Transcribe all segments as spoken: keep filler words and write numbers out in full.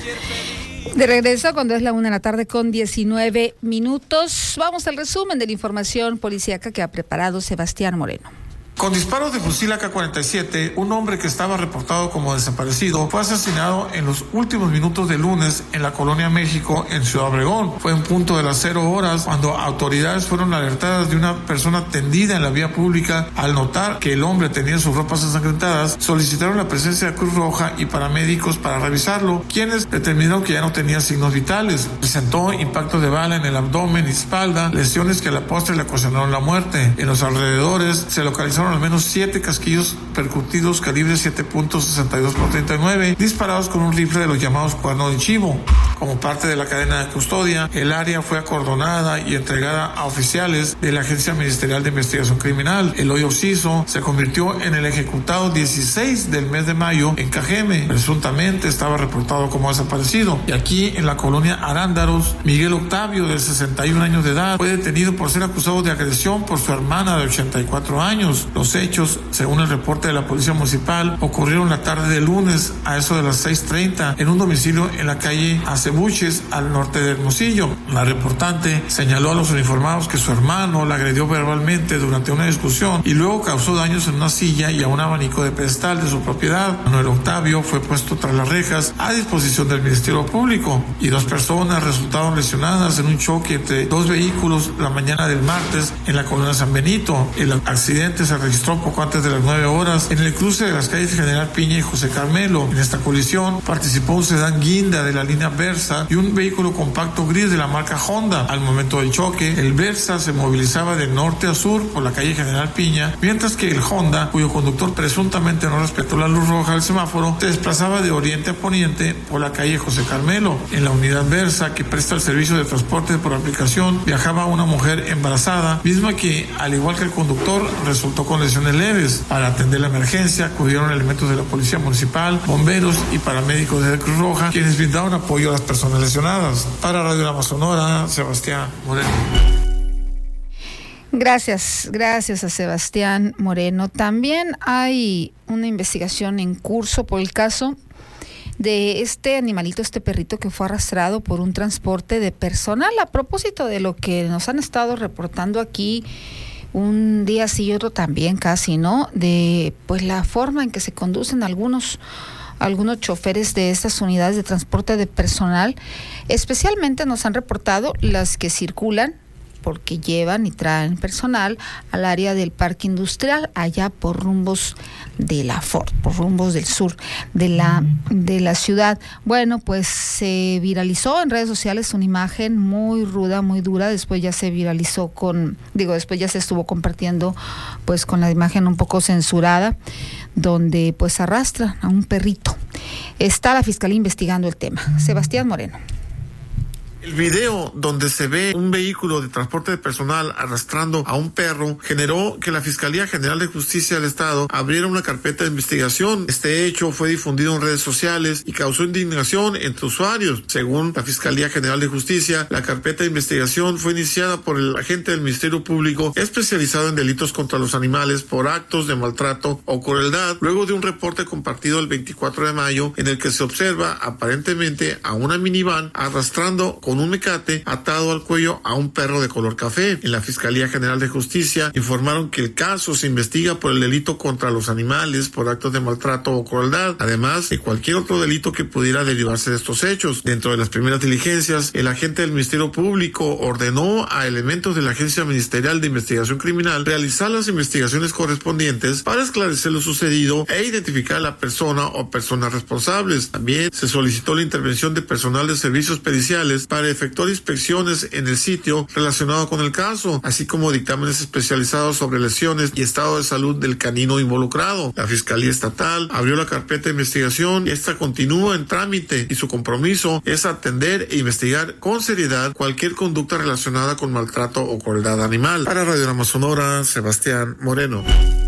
De regreso cuando es la una de la tarde con diecinueve minutos. Vamos al resumen de la información policíaca que ha preparado Sebastián Moreno. Con disparos de fusil A K cuarenta y siete, un hombre que estaba reportado como desaparecido fue asesinado en los últimos minutos del lunes en la Colonia México, en Ciudad Obregón. Fue en punto de las cero horas cuando autoridades fueron alertadas de una persona tendida en la vía pública. Al notar que el hombre tenía sus ropas ensangrentadas, solicitaron la presencia de Cruz Roja y paramédicos para revisarlo, quienes determinaron que ya no tenía signos vitales. Presentó impactos de bala en el abdomen y espalda, lesiones que a la postre le ocasionaron la muerte. En los alrededores se localizaron al menos siete casquillos percutidos calibre siete punto sesenta y dos por treinta y nueve disparados con un rifle de los llamados cuerno de chivo. Como parte de la cadena de custodia, el área fue acordonada y entregada a oficiales de la Agencia Ministerial de Investigación Criminal. El hoy occiso se convirtió en el ejecutado dieciséis del mes de mayo en Cajeme. Presuntamente estaba reportado como desaparecido. Y aquí en la colonia Arándaros, Miguel Octavio, de sesenta y un años de edad, fue detenido por ser acusado de agresión por su hermana de ochenta y cuatro años. Los hechos, según el reporte de la Policía Municipal, ocurrieron la tarde de lunes a eso de las seis treinta en un domicilio en la calle Acebuches, al norte de Hermosillo. La reportante señaló a los uniformados que su hermano la agredió verbalmente durante una discusión y luego causó daños en una silla y a un abanico de pedestal de su propiedad. Manuel Octavio fue puesto tras las rejas a disposición del Ministerio Público y dos personas resultaron lesionadas en un choque entre dos vehículos la mañana del martes en la colonia San Benito. El accidente se registró poco antes de las nueve horas en el cruce de las calles General Piña y José Carmelo. En esta colisión participó un sedán Guinda de la línea Versa y un vehículo compacto gris de la marca Honda. Al momento del choque, el Versa se movilizaba de norte a sur por la calle General Piña, mientras que el Honda, cuyo conductor presuntamente no respetó la luz roja del semáforo, se desplazaba de oriente a poniente por la calle José Carmelo. En la unidad Versa, que presta el servicio de transporte por aplicación, viajaba una mujer embarazada, misma que, al igual que el conductor, resultó con lesiones leves. Para atender la emergencia acudieron elementos de la Policía Municipal, bomberos y paramédicos de Cruz Roja, quienes brindaron apoyo a las personas lesionadas. Para Radio La Sonora, Sebastián Moreno. Gracias, gracias a Sebastián Moreno. También hay una investigación en curso por el caso de este animalito, este perrito que fue arrastrado por un transporte de personal. A propósito de lo que nos han estado reportando aquí un día sí y otro también casi, ¿no? De pues la forma en que se conducen algunos algunos choferes de estas unidades de transporte de personal. Especialmente nos han reportado las que circulan porque llevan y traen personal al área del parque industrial, allá por rumbos de la Ford, por rumbos del sur de la, de la ciudad. Bueno, pues se viralizó en redes sociales una imagen muy ruda, muy dura. Después ya se viralizó con, digo, después ya se estuvo compartiendo pues con la imagen un poco censurada, donde pues arrastran a un perrito. Está la Fiscalía investigando el tema. Sebastián Moreno. El video donde se ve un vehículo de transporte de personal arrastrando a un perro generó que la Fiscalía General de Justicia del Estado abriera una carpeta de investigación. Este hecho fue difundido en redes sociales y causó indignación entre usuarios. Según la Fiscalía General de Justicia, la carpeta de investigación fue iniciada por el agente del Ministerio Público especializado en delitos contra los animales por actos de maltrato o crueldad, luego de un reporte compartido el veinticuatro de mayo en el que se observa aparentemente a una minivan arrastrando con un mecate atado al cuello a un perro de color café. En la Fiscalía General de Justicia informaron que el caso se investiga por el delito contra los animales por actos de maltrato o crueldad, además de cualquier otro delito que pudiera derivarse de estos hechos. Dentro de las primeras diligencias, el agente del Ministerio Público ordenó a elementos de la Agencia Ministerial de Investigación Criminal realizar las investigaciones correspondientes para esclarecer lo sucedido e identificar a la persona o personas responsables. También se solicitó la intervención de personal de servicios periciales para para efectuar inspecciones en el sitio relacionado con el caso, así como dictámenes especializados sobre lesiones y estado de salud del canino involucrado. La Fiscalía Estatal abrió la carpeta de investigación y esta continúa en trámite y su compromiso es atender e investigar con seriedad cualquier conducta relacionada con maltrato o crueldad animal. Para Radio La Sonora, Sebastián Moreno.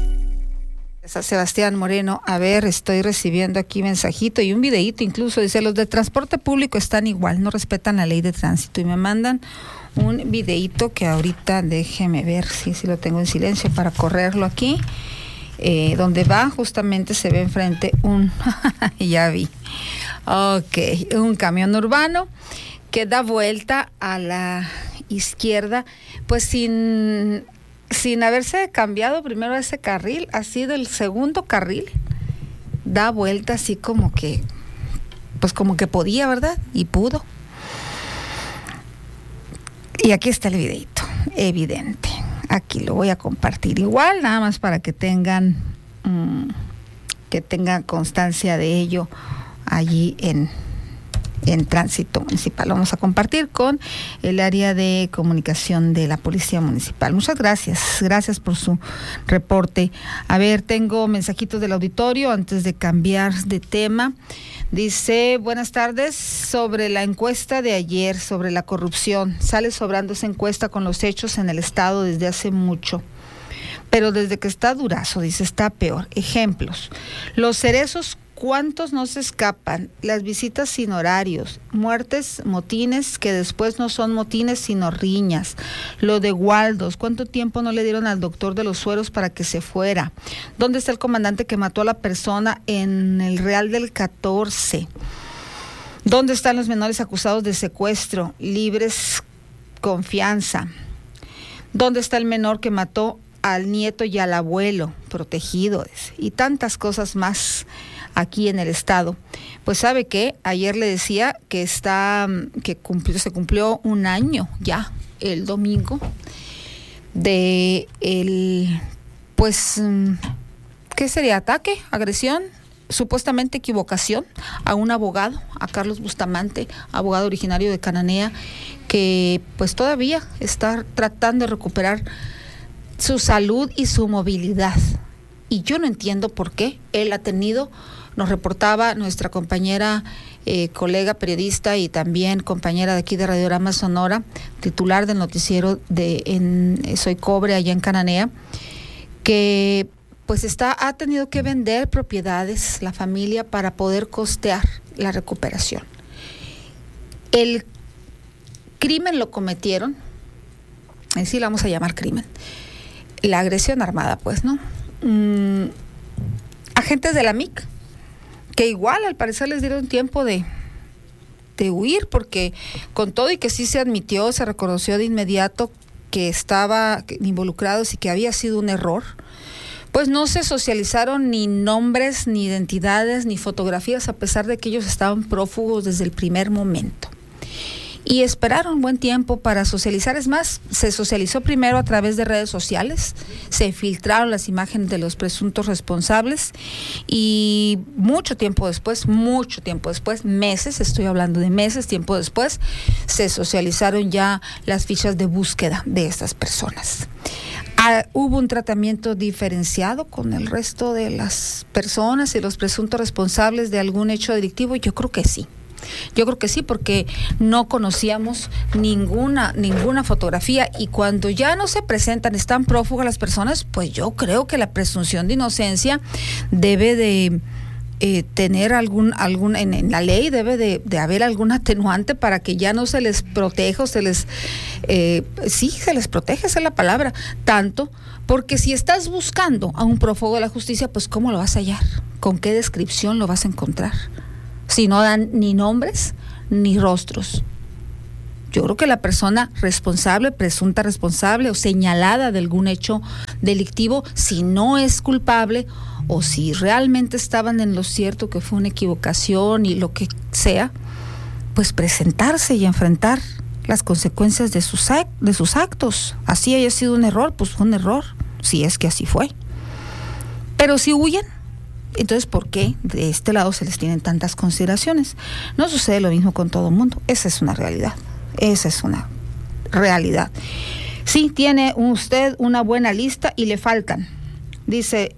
A Sebastián Moreno, a ver, estoy recibiendo aquí mensajito y un videíto incluso, dice, los de transporte público están igual, no respetan la ley de tránsito, y me mandan un videíto que ahorita déjeme ver si, si lo tengo en silencio para correrlo aquí. eh, donde va justamente se ve enfrente un, ya vi, ok, un camión urbano que da vuelta a la izquierda, pues sin, sin haberse cambiado primero ese carril, así del segundo carril, da vuelta así como que, pues como que podía, ¿verdad? Y pudo. Y aquí está el videito, evidente. Aquí lo voy a compartir igual, nada más para que tengan, mmm, que tengan constancia de ello allí en, en Tránsito Municipal. Lo vamos a compartir con el área de comunicación de la Policía Municipal. Muchas gracias, gracias por su reporte. A ver, tengo mensajitos del auditorio antes de cambiar de tema. Dice, buenas tardes, sobre la encuesta de ayer, sobre la corrupción. Sale sobrando esa encuesta con los hechos en el estado desde hace mucho. Pero desde que está Durazo, dice, está peor. Ejemplos. Los cerezos, ¿cuántos no se escapan? Las visitas sin horarios, muertes, motines, que después no son motines sino riñas. Lo de Waldos, ¿cuánto tiempo no le dieron al doctor de los sueros para que se fuera? ¿Dónde está el comandante que mató a la persona en el Real del catorce? ¿Dónde están los menores acusados de secuestro? Libres confianza. ¿Dónde está el menor que mató al nieto y al abuelo? Protegidos. Y tantas cosas más aquí en el estado. Pues sabe que ayer le decía que está, que cumplió, se cumplió un año ya, el domingo, de el, pues, ¿qué sería? Ataque, agresión, supuestamente equivocación a un abogado, a Carlos Bustamante, abogado originario de Cananea, que pues todavía está tratando de recuperar su salud y su movilidad. Y yo no entiendo por qué él ha tenido. Nos reportaba nuestra compañera, eh, colega periodista y también compañera de aquí de Radiorama Sonora, titular del noticiero de en Soy Cobre allá en Cananea, que pues está ha tenido que vender propiedades la familia para poder costear la recuperación. El crimen lo cometieron, así la vamos a llamar crimen, la agresión armada, pues, ¿no? Mm, agentes de la M I C, que igual al parecer les dieron tiempo de, de huir, porque con todo y que sí se admitió, se reconoció de inmediato que estaban involucrados y que había sido un error, pues no se socializaron ni nombres, ni identidades, ni fotografías, a pesar de que ellos estaban prófugos desde el primer momento. Y esperaron buen tiempo para socializar. Es más, se socializó primero a través de redes sociales, se filtraron las imágenes de los presuntos responsables y mucho tiempo después, mucho tiempo después, meses, estoy hablando de meses, tiempo después, se socializaron ya las fichas de búsqueda de estas personas. Ah, ¿hubo un tratamiento diferenciado con el resto de las personas y los presuntos responsables de algún hecho delictivo? Yo creo que sí. Yo creo que sí, porque no conocíamos ninguna ninguna fotografía, y cuando ya no se presentan, están prófugas las personas, pues yo creo que la presunción de inocencia debe de eh, tener algún algún en, en la ley debe de, de haber algún atenuante para que ya no se les proteja o se les eh, sí se les protege, esa es la palabra, tanto, porque si estás buscando a un prófugo de la justicia, pues ¿cómo lo vas a hallar? ¿Con qué descripción lo vas a encontrar? Si no dan ni nombres ni rostros. Yo creo que la persona responsable, presunta responsable o señalada de algún hecho delictivo, si no es culpable o si realmente estaban en lo cierto que fue una equivocación y lo que sea, pues presentarse y enfrentar las consecuencias de sus, de sus actos. Así haya sido un error, pues fue un error, si es que así fue. Pero si huyen, entonces, ¿por qué de este lado se les tienen tantas consideraciones? No sucede lo mismo con todo el mundo. Esa es una realidad. Esa es una realidad. Sí, tiene usted una buena lista y le faltan. Dice,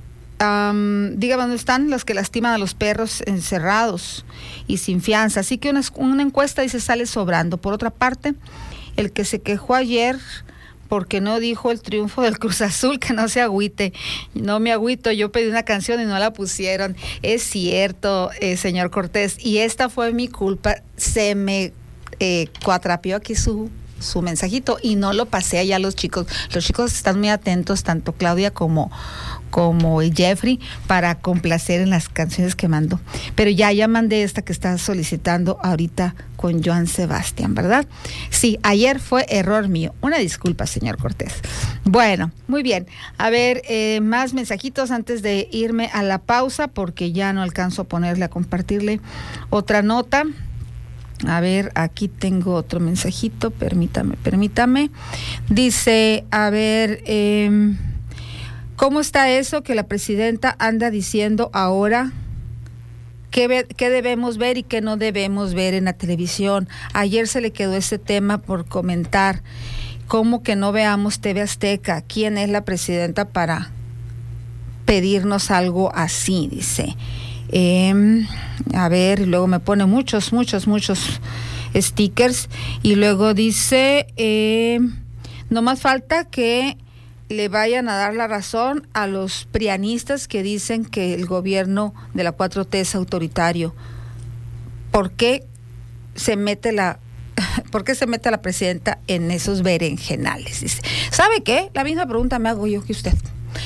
um, dígame dónde están los que lastiman a los perros encerrados y sin fianza. Así que una, una encuesta dice sale sobrando. Por otra parte, el que se quejó ayer porque no dijo el triunfo del Cruz Azul, que no se agüite. No me agüito, yo pedí una canción y no la pusieron. Es cierto, eh, señor Cortés, y esta fue mi culpa. Se me eh, cuatrapió aquí su su mensajito y no lo pasé allá a los chicos. Los chicos están muy atentos, tanto Claudia como, como Jeffrey, para complacer en las canciones que mando. Pero ya, ya mandé esta que está solicitando ahorita con Joan Sebastián, ¿verdad? Sí, ayer fue error mío. Una disculpa, señor Cortés. Bueno, muy bien. A ver, eh, más mensajitos antes de irme a la pausa, porque ya no alcanzo a ponerle, a compartirle otra nota. A ver, aquí tengo otro mensajito, permítame, permítame. Dice, a ver, eh, ¿cómo está eso que la presidenta anda diciendo ahora? ¿Qué, ve, ¿Qué debemos ver y qué no debemos ver en la televisión? Ayer se le quedó ese tema por comentar. ¿Cómo que no veamos T V Azteca? ¿Quién es la presidenta para pedirnos algo así? Dice. Eh, a ver, y luego me pone muchos, muchos, muchos stickers. Y luego dice, eh, no más falta que le vayan a dar la razón a los prianistas que dicen que el gobierno de la cuatro T es autoritario. ¿Por qué se mete la ¿Por qué se mete la presidenta en esos berenjenales? Dice, ¿sabe qué? La misma pregunta me hago yo que usted.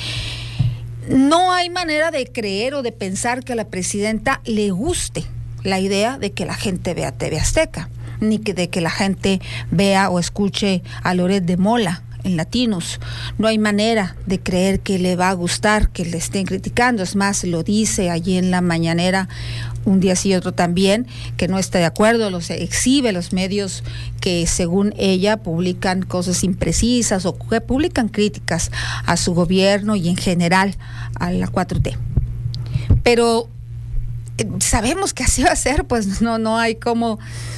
No hay manera de creer o de pensar que a la presidenta le guste la idea de que la gente vea T V Azteca, ni que de que la gente vea o escuche a Loret de Mola en Latinos. No hay manera de creer que le va a gustar que le estén criticando. Es más, lo dice allí en la mañanera un día sí y otro también, que no está de acuerdo, los exhibe los medios que según ella publican cosas imprecisas o que publican críticas a su gobierno y en general a la cuatro T. Pero eh, sabemos que así va a ser, pues no, no hay cómo,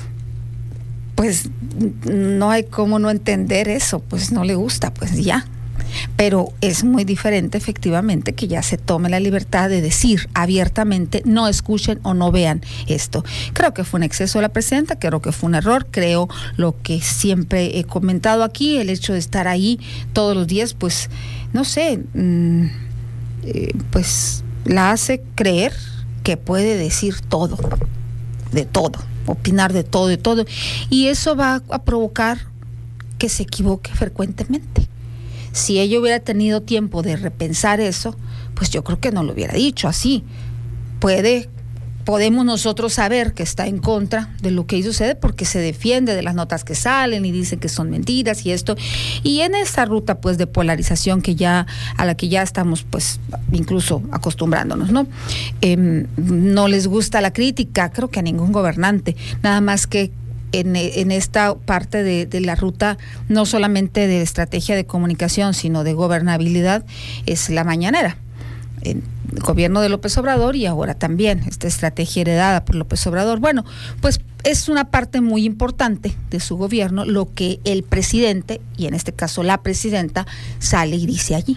pues no hay cómo no entender eso, pues no le gusta, pues ya. Pero es muy diferente efectivamente que ya se tome la libertad de decir abiertamente no escuchen o no vean esto. Creo que fue un exceso de la presidenta, creo que fue un error, creo lo que siempre he comentado aquí, el hecho de estar ahí todos los días, pues no sé, mmm, eh, pues la hace creer que puede decir todo, de todo, opinar de todo, de todo, y eso va a provocar que se equivoque frecuentemente. Si ella hubiera tenido tiempo de repensar eso, pues yo creo que no lo hubiera dicho así. Puede, podemos nosotros saber que está en contra de lo que ahí sucede porque se defiende de las notas que salen y dicen que son mentiras y esto. Y en esta ruta pues de polarización que ya, a la que ya estamos pues incluso acostumbrándonos, ¿no? Eh, no les gusta la crítica, creo que a ningún gobernante, nada más que En, en esta parte de, de la ruta, no solamente de estrategia de comunicación, sino de gobernabilidad, es la mañanera. El gobierno de López Obrador y ahora también esta estrategia heredada por López Obrador. Bueno, pues es una parte muy importante de su gobierno lo que el presidente, y en este caso la presidenta, sale y dice allí.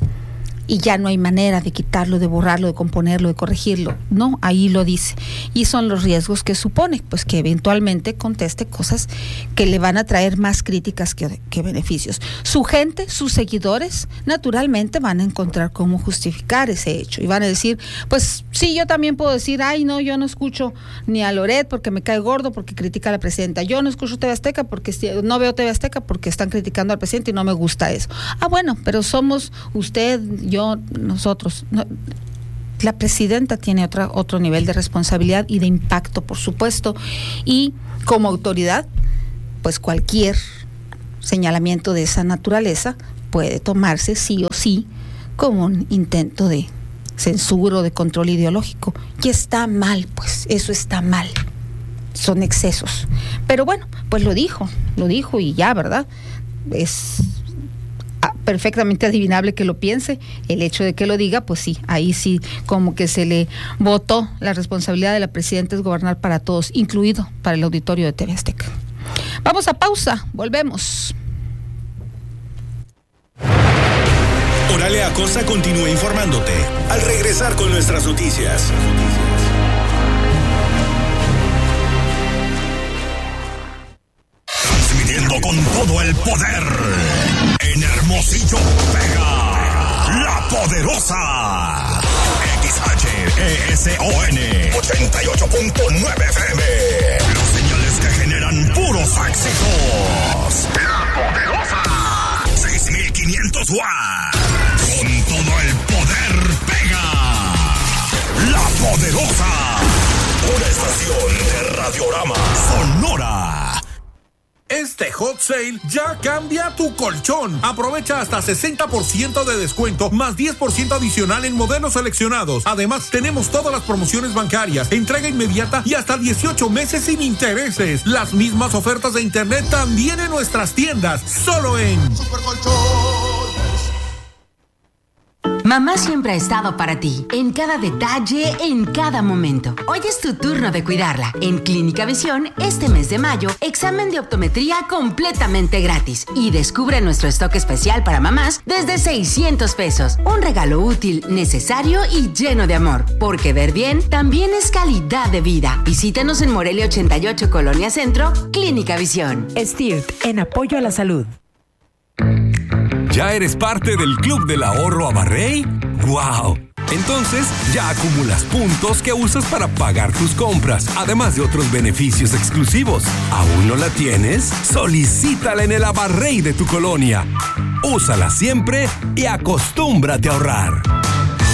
Y ya no hay manera de quitarlo, de borrarlo, de componerlo, de corregirlo. No, ahí lo dice. Y son los riesgos que supone, pues que eventualmente conteste cosas que le van a traer más críticas que, que beneficios. Su gente, sus seguidores, naturalmente van a encontrar cómo justificar ese hecho. Y van a decir, pues sí, yo también puedo decir, ay, no, yo no escucho ni a Loret porque me cae gordo, porque critica a la presidenta. Yo no escucho T V Azteca porque no veo T V Azteca porque están criticando al presidente y no me gusta eso. Ah, bueno, pero somos usted, yo, nosotros. No, la presidenta tiene otra, otro nivel de responsabilidad y de impacto, por supuesto, y como autoridad, pues cualquier señalamiento de esa naturaleza puede tomarse sí o sí como un intento de censura o de control ideológico. Y está mal, pues, eso está mal. Son excesos. Pero bueno, pues lo dijo, lo dijo y ya, ¿verdad? Es perfectamente adivinable que lo piense. El hecho de que lo diga, pues sí, ahí sí como que se le botó la responsabilidad de la presidenta es gobernar para todos, incluido para el auditorio de T V Azteca. Vamos a pausa, volvemos. Oralia Acosta continúa informándote al regresar con nuestras noticias. Transmitiendo con todo el poder. En Hermosillo pega La Poderosa. X H E S O N ochenta y ocho punto nueve F M. Los señales que generan puro Los éxitos. La Poderosa. seis mil quinientos watts. Con todo el poder pega. La Poderosa. Una estación de Radiorama Sonora. Este hot sale ya cambia tu colchón. Aprovecha hasta sesenta por ciento de descuento más diez por ciento adicional en modelos seleccionados. Además, tenemos todas las promociones bancarias, entrega inmediata y hasta dieciocho meses sin intereses. Las mismas ofertas de internet también en nuestras tiendas, solo en Super Colchón. Mamá siempre ha estado para ti, en cada detalle, en cada momento. Hoy es tu turno de cuidarla. En Clínica Visión, este mes de mayo, examen de optometría completamente gratis. Y descubre nuestro stock especial para mamás desde seiscientos pesos. Un regalo útil, necesario y lleno de amor. Porque ver bien también es calidad de vida. Visítanos en Morelia ochenta y ocho, Colonia Centro, Clínica Visión. Stirt, en apoyo a la salud. ¿Ya eres parte del Club del Ahorro Abarrey? ¡Wow! Entonces, ya acumulas puntos que usas para pagar tus compras, además de otros beneficios exclusivos. ¿Aún no la tienes? Solicítala en el Abarrey de tu colonia. Úsala siempre y acostúmbrate a ahorrar.